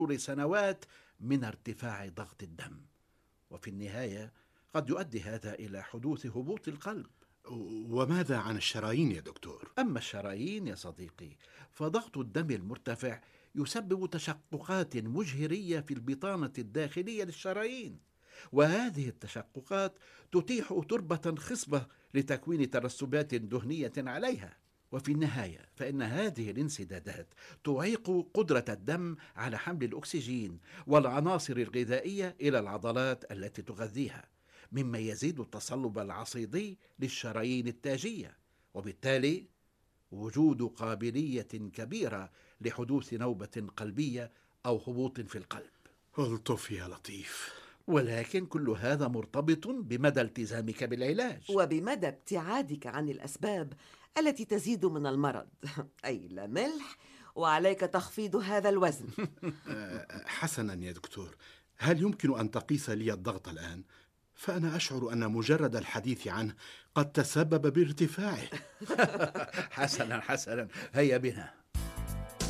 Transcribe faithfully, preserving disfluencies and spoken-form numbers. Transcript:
لسنوات من ارتفاع ضغط الدم، وفي النهاية قد يؤدي هذا إلى حدوث هبوط القلب. وماذا عن الشرايين يا دكتور؟ أما الشرايين يا صديقي، فضغط الدم المرتفع يسبب تشققات مجهرية في البطانة الداخلية للشرايين، وهذه التشققات تتيح تربة خصبة لتكوين ترسبات دهنية عليها. وفي النهاية فإن هذه الانسدادات تعيق قدرة الدم على حمل الأكسجين والعناصر الغذائية إلى العضلات التي تغذيها، مما يزيد التصلب العصيدي للشرايين التاجية، وبالتالي وجود قابلية كبيرة لحدوث نوبة قلبية أو هبوط في القلب. الطف يا لطيف. ولكن كل هذا مرتبط بمدى التزامك بالعلاج. وبمدى ابتعادك عن الأسباب التي تزيد من المرض أي لا ملح، وعليك تخفيض هذا الوزن. آه، حسنا يا دكتور، هل يمكن أن تقيس لي الضغط الآن؟ فأنا أشعر أن مجرد الحديث عنه قد تسبب بارتفاعه. حسنا حسنا، هيا بنا.